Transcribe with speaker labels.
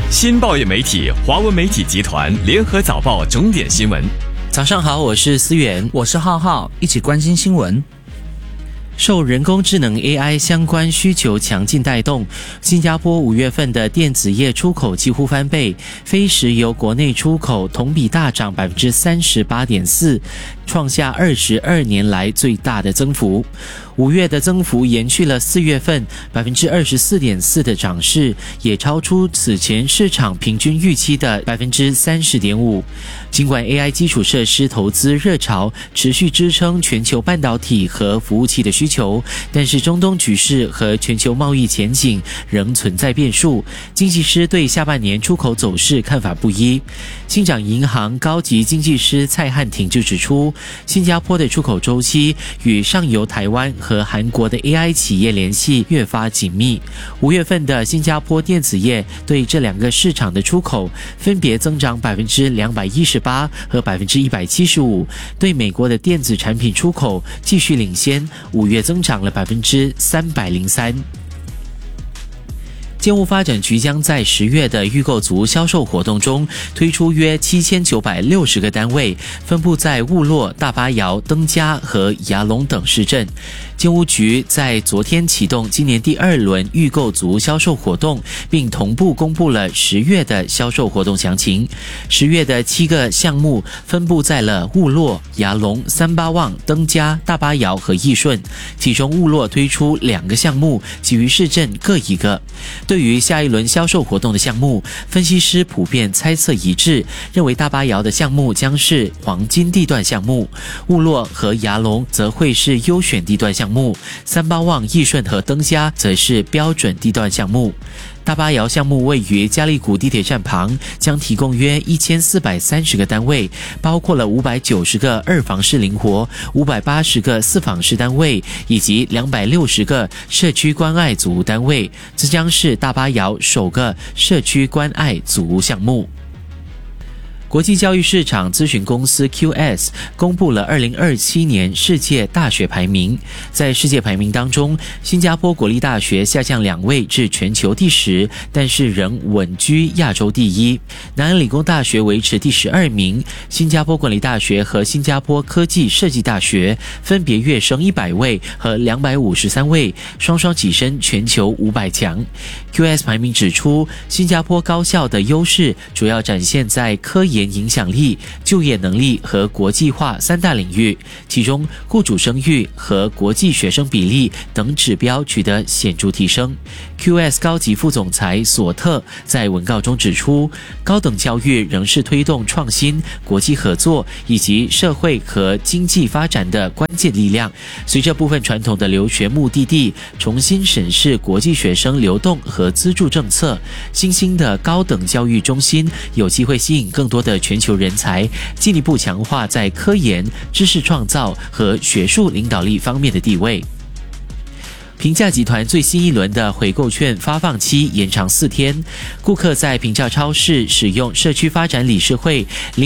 Speaker 1: 新报业媒体华文媒体集团联合早报重点新闻。
Speaker 2: 早上好，我是思源，
Speaker 3: 我是浩浩，一起关心新闻。
Speaker 2: 受人工智能 AI 相关需求强劲带动，新加坡5月份的电子业出口几乎翻倍，非石油国内出口同比大涨 38.4%， 创下22年来最大的增幅。5月的增幅延续了4月份 24.4% 的涨势，也超出此前市场平均预期的 30.5%。尽管 AI 基础设施投资热潮持续支撑全球半导体和服务器的需求，但是中东局势和全球贸易前景仍存在变数。经济师对下半年出口走势看法不一。星展银行高级经济师蔡汉廷就指出，新加坡的出口周期与上游台湾和韩国的 AI 企业联系越发紧密。5月份的新加坡电子业对这两个市场的出口分别增长 218% 和 175%， 对美国的电子产品出口继续领先，5月增长了 303%。建物发展局将在10月的预购族销售活动中推出约7960个单位，分布在雾洛、大巴窑、登嘉和雅隆等市镇。建屋局在昨天启动今年第2轮预购族销售活动，并同步公布了10月的销售活动详情。10月的7个项目分布在了雾洛、雅隆、三巴旺、登嘉、大巴窑和义顺，其中雾洛推出2个项目，其余市镇各1个。对于下一轮销售活动的项目，分析师普遍猜测一致，认为大巴窑的项目将是黄金地段项目，雾洛和雅隆则会是优选地段项目，三巴旺、义顺和登嘉则是标准地段项目。大巴窑项目位于嘉利谷地铁站旁，将提供约1430个单位，包括了590个2房式灵活、580个4房式单位以及260个社区关爱组屋单位，这将是大巴窑首个社区关爱组屋项目。国际教育市场咨询公司 QS 公布了2027年世界大学排名，在世界排名当中，新加坡国立大学下降2位至全球第10，但是仍稳居亚洲第1。南安理工大学维持第12名，新加坡管理大学和新加坡科技设计大学分别跃升100位和253位，双双跻身全球500强。QS 排名指出，新加坡高校的优势主要展现在科研影响力、就业能力和国际化3大领域，其中雇主生育和国际学生比例等指标取得显著提升。QS 高级副总裁索特在文告中指出，高等教育仍是推动创新、国际合作以及社会和经济发展的关键力量。随着部分传统的留学目的地重新审视国际学生流动和资助政策，新兴的高等教育中心有机会吸引更多的全球人才，进一步强化在科研、知识创造和学术领导力方面的地位。平价集团最新一轮的回购券发放期延长4天，顾客在平价超市使用社区发展理事会